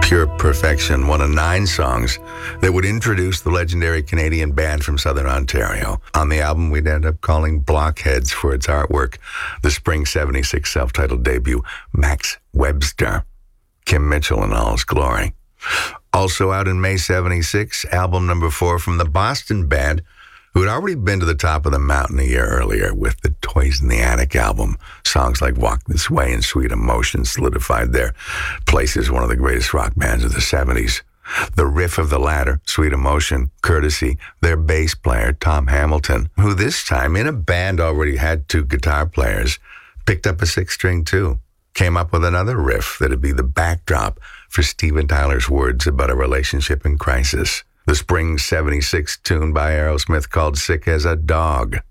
Pure Perfection, one of 9 songs that would introduce the legendary Canadian band from Southern Ontario. On the album, we'd end up calling Blockheads for its artwork. The Spring 76 self-titled debut, Max Webster. Kim Mitchell in all his glory. Also out in May 76, album number 4 from the Boston band, who had already been to the top of the mountain a year earlier with the Toys in the Attic album. Songs like Walk This Way and Sweet Emotion solidified their place as one of the greatest rock bands of the 70s. The riff of the latter, Sweet Emotion, courtesy their bass player, Tom Hamilton, who this time, in a band already had 2 guitar players, picked up a 6-string too. Came up with another riff that'd be the backdrop for Steven Tyler's words about a relationship in crisis. The Spring 76 tune by Aerosmith called Sick as a Dog.